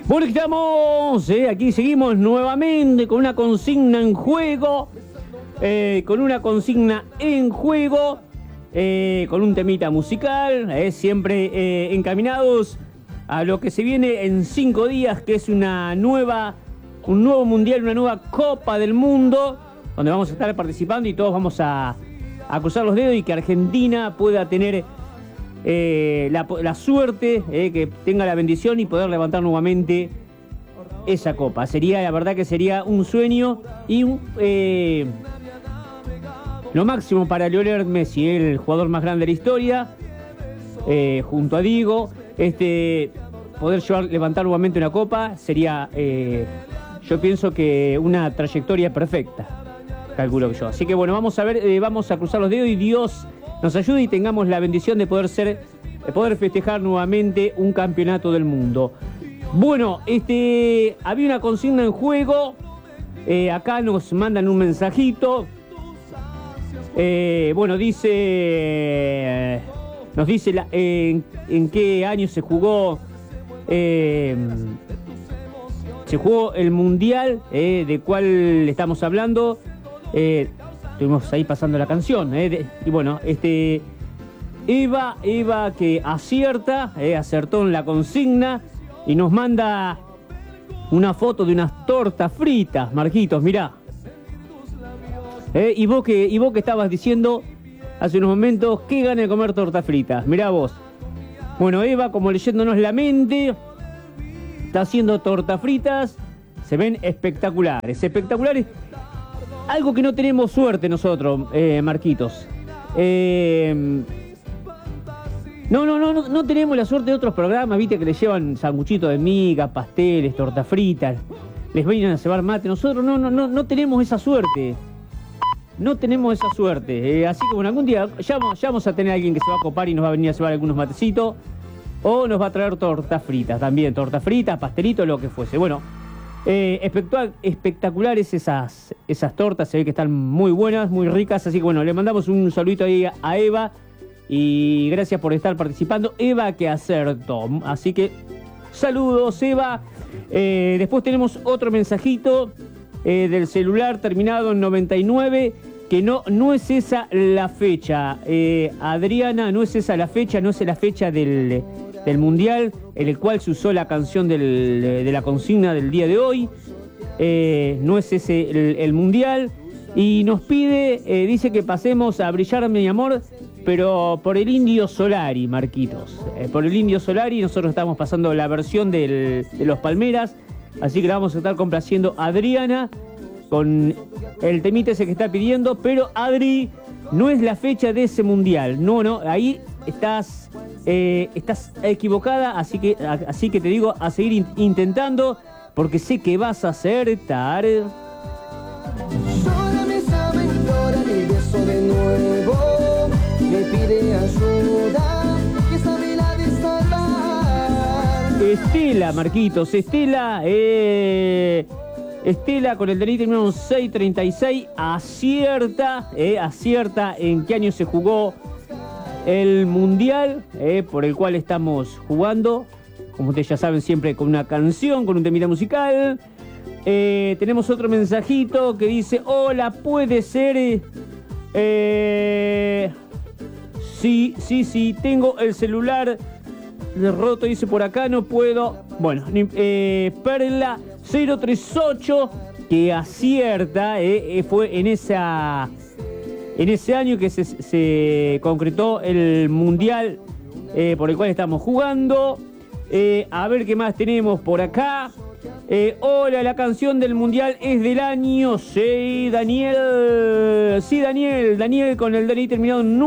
Bueno, estamos, aquí seguimos nuevamente con una consigna en juego, con un temita musical, siempre encaminados a lo que se viene en 5 días, que es un nuevo mundial, una nueva Copa del Mundo, donde vamos a estar participando y todos vamos a cruzar los dedos y que Argentina pueda tener la suerte, que tenga la bendición y poder levantar nuevamente esa copa. La verdad que sería un sueño y lo máximo para Lionel Messi, el jugador más grande de la historia, junto a Diego, poder levantar nuevamente una copa sería, yo pienso que una trayectoria perfecta, calculo que yo. Así que bueno, vamos a ver, vamos a cruzar los dedos y Dios nos ayude y tengamos la bendición de poder festejar nuevamente un campeonato del mundo. Bueno, había una consigna en juego. Acá nos mandan un mensajito. Bueno, nos dice en qué año se jugó el mundial, de cuál estamos hablando. Estuvimos ahí pasando la canción, y bueno, Eva que acertó en la consigna y nos manda una foto de unas tortas fritas, Marquitos, mirá. Y vos que estabas diciendo hace unos momentos, qué gana de comer tortas fritas, mirá vos. Bueno, Eva, como leyéndonos la mente, está haciendo tortas fritas, se ven espectaculares. Algo que no tenemos suerte nosotros, Marquitos. No tenemos la suerte de otros programas, viste, que les llevan sanguchitos de miga, pasteles, tortas fritas, les vienen a cebar mate. Nosotros no tenemos esa suerte. No tenemos esa suerte. Así que bueno, algún día ya vamos a tener a alguien que se va a copar y nos va a venir a cebar algunos matecitos. O nos va a traer tortas fritas también, tortas fritas, pastelitos, lo que fuese. Bueno. Espectaculares esas tortas, se ve que están muy buenas, muy ricas, así que bueno, le mandamos un saludito ahí a Eva y gracias por estar participando. Eva que acertó, así que saludos, Eva. Después tenemos otro mensajito del celular terminado en 99, que no es esa la fecha, Adriana, no es esa la fecha, no es la fecha del mundial en el cual se usó la canción de la consigna del día de hoy. No es ese el mundial. Y nos pide, dice que pasemos a Brillar mi amor, pero por el Indio Solari, Marquitos. Por el Indio Solari, nosotros estamos pasando la versión de los Palmeras, así que la vamos a estar complaciendo a Adriana con el temita ese que está pidiendo. Pero Adri, no es la fecha de ese mundial. No, ahí estás equivocada, así que te digo a seguir intentando, porque sé que vas a acertar. Sola me sabe implorar el beso de nuevo, me pide ayuda, que sabe la de salvar. Estela, Marquitos, Estela con el delito terminado en 636, acierta en qué año se jugó el mundial, por el cual estamos jugando, como ustedes ya saben, siempre con una canción, con un temita musical. Tenemos otro mensajito que dice: hola, puede ser, sí, tengo el celular roto, dice por acá, no puedo. Bueno, Perla 038 que acierta, fue en ese año que se concretó el mundial por el cual estamos jugando. A ver qué más tenemos por acá. Hola, la canción del mundial es del año. Sí, Daniel con el DNI terminado en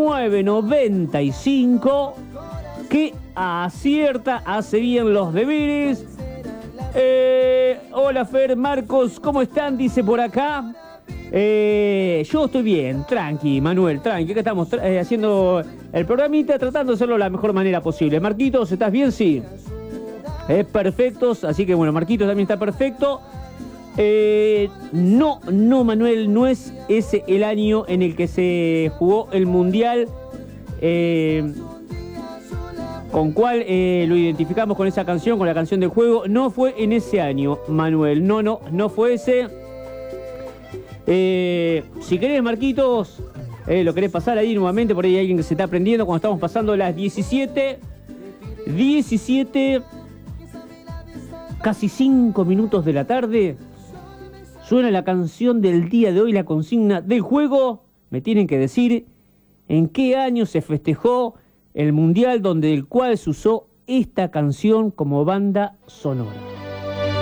995, que acierta, hace bien los deberes. Hola, Fer, Marcos, ¿cómo están? Dice por acá. Yo estoy bien, tranqui, Manuel, tranqui, que estamos haciendo el programita, tratando de hacerlo de la mejor manera posible. Marquitos, ¿estás bien? Sí. Perfectos, así que bueno, Marquitos también está perfecto. No, Manuel, no es ese el año en el que se jugó el mundial. ¿Con cuál lo identificamos con esa canción, con la canción del juego? No fue en ese año, Manuel. No fue ese. Si querés, Marquitos, lo querés pasar ahí nuevamente, por ahí hay alguien que se está aprendiendo cuando estamos pasando las 17, casi 5 minutos de la tarde. Suena la canción del día de hoy, la consigna del juego. Me tienen que decir en qué año se festejó el mundial del cual se usó esta canción como banda sonora.